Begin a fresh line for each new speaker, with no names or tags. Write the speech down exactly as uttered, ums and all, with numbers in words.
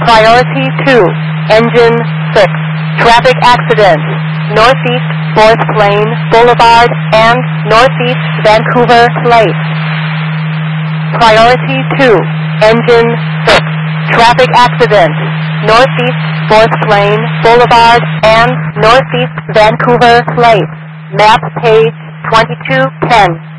Priority two, Engine six, traffic accident, Northeast fourth Lane Boulevard and Northeast Vancouver Place. Priority two, Engine six, traffic accident, Northeast fourth Lane Boulevard and Northeast Vancouver Place. Map page twenty-two ten.